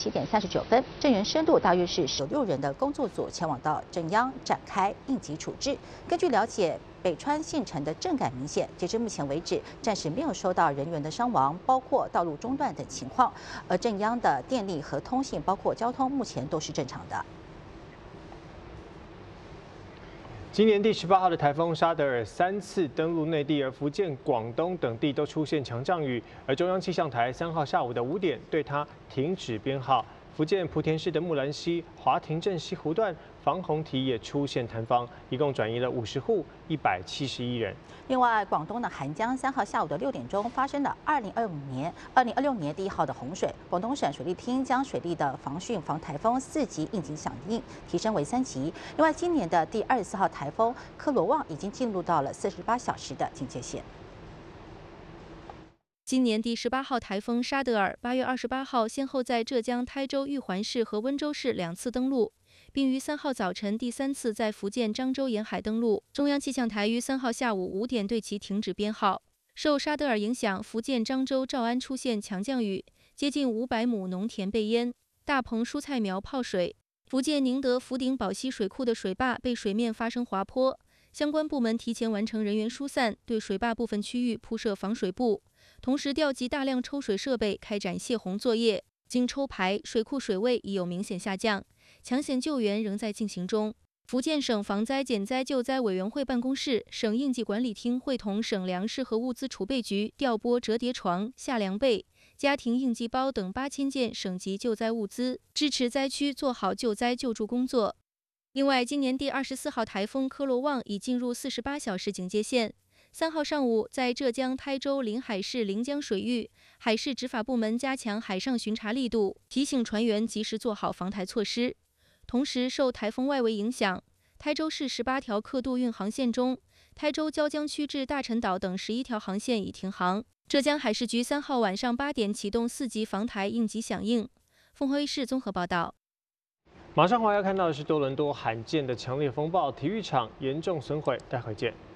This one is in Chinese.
7点39分，震源深度大约是16人的工作组前往到震央展开应急处置。根据了解，北川县城的震感明显，截至目前为止，暂时没有收到人员的伤亡，包括道路中断等情况。而震央的电力和通信，包括交通，目前都是正常的。 今年第18号的台风沙德尔3次登陆内地，而福建、广东等地都出现强降雨，而中央气象台3号下午的5点对它停止编号。福建莆田市的木兰溪、华亭镇西湖段防洪堤也出现坍方，一共转移了50户，171人。 另外，广东的涵江3号下午的6点钟发生了2026年第1号的洪水，广东省水利厅将水利的防汛防台风4级应急响应提升为3级。另外，今年的第24号台风科罗旺已经进入到了48小时的警戒线。 今年第18号台风沙德尔8月28号先后在浙江台州玉环市和温州市2次登陆，并于3号早晨第3次在福建漳州沿海登陆。中央气象台于3号下午5点对其停止编号。受沙德尔影响，福建漳州诏安出现强降雨，接近500亩农田被淹，大棚蔬菜苗泡水。福建宁德福鼎宝溪水库的水坝被水面发生滑坡，相关部门提前完成人员疏散，对水坝部分区域铺设防水布。 同时调集大量抽水设备开展泄洪作业，经抽排，水库水位已有明显下降，抢险救援仍在进行中。福建省防灾减灾救灾委员会办公室、省应急管理厅会同省粮食和物资储备局调拨折叠床、夏凉被、家庭应急包等8000件省级救灾物资，支持灾区做好救灾救助工作。另外，今年第24号台风科罗旺已进入48小时警戒线。 3号上午，在浙江台州临海市临江水域，海事执法部门加强海上巡查力度，提醒船员及时做好防台措施。同时，受台风外围影响，台州市18条客渡运航线中，台州椒江区至大陈岛等11条航线已停航。浙江海事局3号晚上8点启动4级防台应急响应。凤凰卫视综合报道。 马上要看到的是多伦多罕见的强烈风暴，体育场严重损毁，待会见。